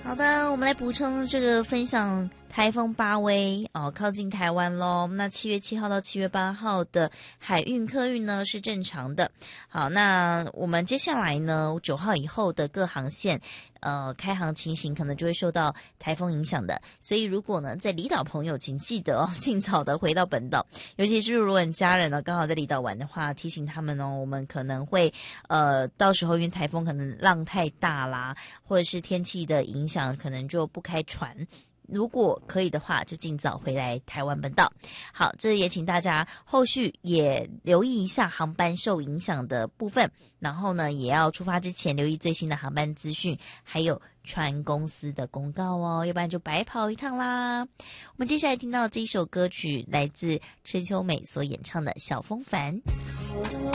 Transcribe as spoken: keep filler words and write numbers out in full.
好的，我们来补充这个分享。台风巴威哦，靠近台湾咯。那七月七号到七月八号的海运客运呢是正常的。好，那我们接下来呢，九号以后的各航线，呃，开航情形可能就会受到台风影响的。所以如果呢，在离岛朋友，请记得哦，尽早的回到本岛。尤其是如果你家人呢刚好在离岛玩的话，提醒他们哦，我们可能会呃，到时候因为台风可能浪太大啦，或者是天气的影响，可能就不开船。如果可以的话，就尽早回来台湾本岛。好，这也请大家后续也留意一下航班受影响的部分，然后呢，也要出发之前留意最新的航班资讯，还有船公司的公告哦，要不然就白跑一趟啦。我们接下来听到这一首歌曲，来自陈秋美所演唱的《小风帆》。